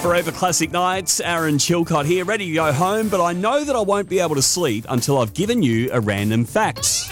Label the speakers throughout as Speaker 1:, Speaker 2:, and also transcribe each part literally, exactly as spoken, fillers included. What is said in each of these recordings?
Speaker 1: Forever Classic Nights, Aaron Chilcott here, ready to go home, but I know that I won't be able to sleep until I've given you a random fact.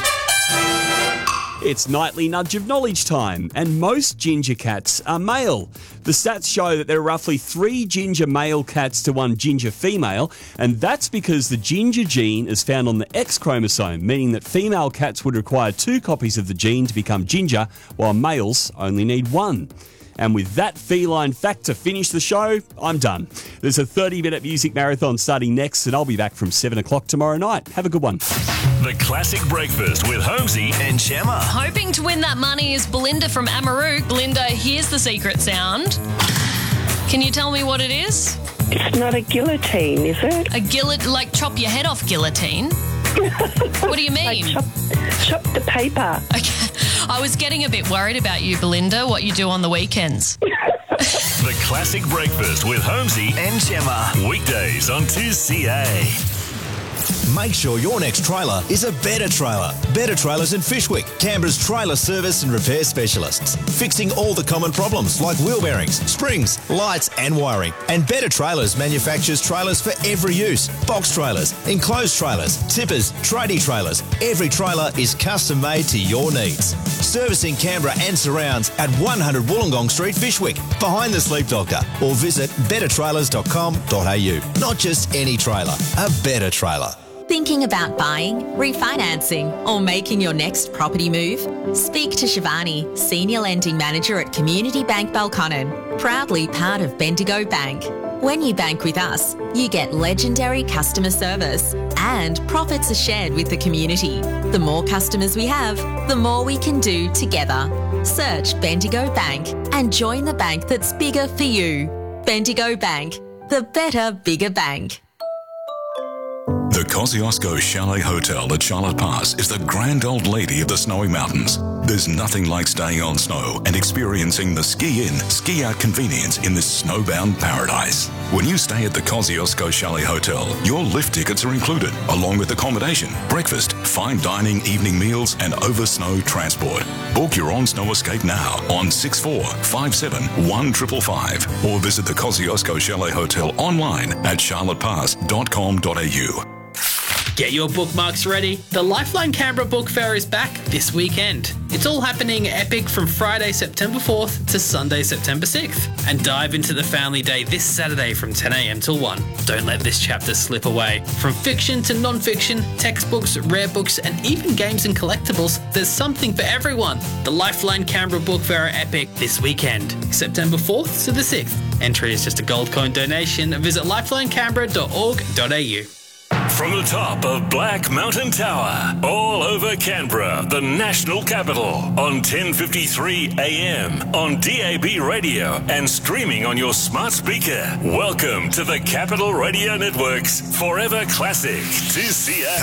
Speaker 1: It's nightly nudge of knowledge time, and most ginger cats are male. The stats show that there are roughly three ginger male cats to one ginger female, and that's because the ginger gene is found on the X chromosome, meaning that female cats would require two copies of the gene to become ginger, while males only need one. And with that feline fact to finish the show, I'm done. There's a thirty-minute music marathon starting next, and I'll be back from seven o'clock tomorrow night. Have a good one.
Speaker 2: The Classic Breakfast with Holmesy and Gemma.
Speaker 3: Hoping to win that money is Belinda from Amarook. Belinda, here's the secret sound. Can you tell me what it is?
Speaker 4: It's not a guillotine, is it?
Speaker 3: A gillet, like chop your head off guillotine? What do you mean?
Speaker 4: Like chop, chop the paper.
Speaker 3: Okay. I was getting a bit worried about you, Belinda, what you do on the weekends.
Speaker 2: The Classic Breakfast with Holmesy and Gemma. Weekdays on two C A.
Speaker 5: Make sure your next trailer is a Better Trailer. Better Trailers in Fishwick, Canberra's trailer service and repair specialists. Fixing all the common problems like wheel bearings, springs, lights and wiring. And Better Trailers manufactures trailers for every use. Box trailers, enclosed trailers, tippers, tradie trailers. Every trailer is custom made to your needs. Servicing Canberra and surrounds at one hundred Wollongong Street, Fishwick, behind the Sleep Doctor, or visit better trailers dot com dot a u. Not just any trailer, a better trailer.
Speaker 6: Thinking about buying, refinancing, or making your next property move? Speak to Shivani, Senior Lending Manager at Community Bank Belconnen, proudly part of Bendigo Bank. When you bank with us, you get legendary customer service and profits are shared with the community. The more customers we have, the more we can do together. Search Bendigo Bank and join the bank that's bigger for you. Bendigo Bank, the better, bigger bank.
Speaker 7: The Kosciuszko Chalet Hotel at Charlotte Pass is the grand old lady of the snowy mountains. There's nothing like staying on snow and experiencing the ski-in, ski-out convenience in this snowbound paradise. When you stay at the Kosciuszko Chalet Hotel, your lift tickets are included, along with accommodation, breakfast, fine dining, evening meals, and over-snow transport. Book your on-snow escape now on six four five seven one five five five or visit the Kosciuszko Chalet Hotel online at charlotte pass dot com dot a u.
Speaker 8: Get your bookmarks ready. The Lifeline Canberra Book Fair is back this weekend. It's all happening epic from Friday, September fourth to Sunday, September sixth. And dive into the Family Day this Saturday from ten a m till one. Don't let this chapter slip away. From fiction to non-fiction, textbooks, rare books, and even games and collectibles, there's something for everyone. The Lifeline Canberra Book Fair epic this weekend, September fourth to the sixth. Entry is just a gold coin donation. Visit lifeline canberra dot org dot a u.
Speaker 2: From the top of Black Mountain Tower, all over Canberra, the national capital, on ten fifty-three a m, on D A B radio, and streaming on your smart speaker. Welcome to the Capital Radio Network's Forever Classic two C A.